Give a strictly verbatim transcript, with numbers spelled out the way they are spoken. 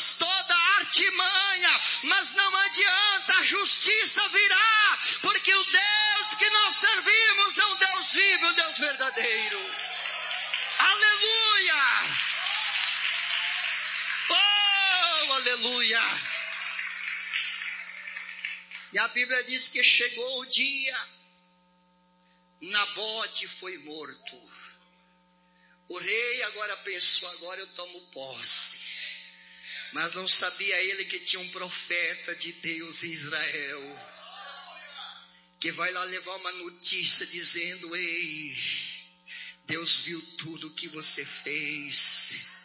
faz toda a artimanha, mas não adianta, a justiça virá, porque o Deus que nós servimos é um Deus vivo, um Deus verdadeiro. Aleluia! Oh, aleluia! E a Bíblia diz que chegou o dia, Nabote foi morto. O rei agora pensou, agora eu tomo posse. Mas não sabia ele que tinha um profeta de Deus em Israel, que vai lá levar uma notícia dizendo: ei, Deus viu tudo o que você fez.